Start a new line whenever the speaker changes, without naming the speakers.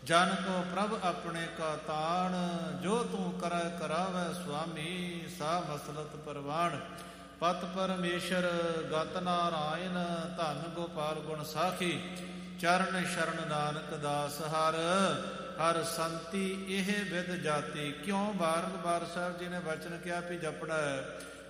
ਜਨ ਕੋ ਪ੍ਰਭ ਆਪਣੇ ਕਾ ਤਾਣ, ਜੋ ਤੂੰ ਕਰੈ ਕਰਾਵੈ ਸੁਆਮੀ, ਸਾ ਮਸਲਤ ਪਰਵਾਣ। ਪਤ ਪਰਮੇਸ਼ਰ ਗਤ ਨਾਰਾਇਣ, ਧੰਨ ਗੋਪਾਲ ਗੁਣ ਸਾਖੀ। ਚਰਨ ਸ਼ਰਨ ਨਾਨਕ ਦਾਸ ਹਰ, ਹਰ ਸੰਤੀ ਇਹ ਵਿਦ ਜਾਤੀ। ਕਿਉਂ ਬਾਰ ਸਾਹਿਬ ਜੀ ਨੇ ਵਚਨ ਕਿਹਾ ਵੀ ਜਪਣਾ ਹੈ